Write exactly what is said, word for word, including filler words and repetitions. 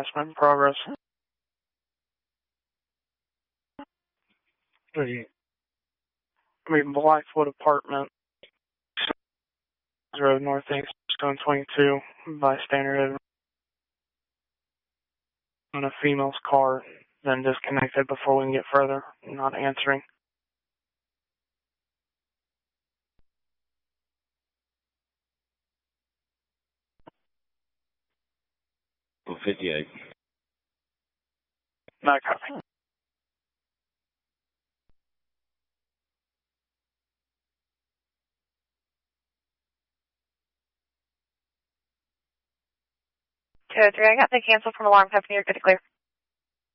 harassment in progress. The I mean, Blackfoot apartment, Road Northeast, Stone twenty-two, bystander on a female's car, then disconnected before we can get further, not answering. fifty-eight. No copy. two oh three, I got the cancel from alarm company. You're good to clear.